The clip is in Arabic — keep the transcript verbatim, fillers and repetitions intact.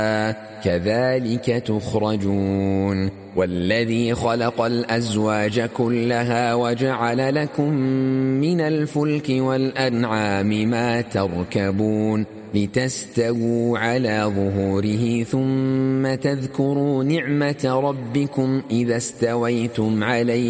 كذلك تخرجون والذي خلق الأزواج كلها وجعل لكم من الفلك والأنعام ما تركبون لتستووا على ظهوره ثم تذكروا نعمة ربكم إذا استويتم عليه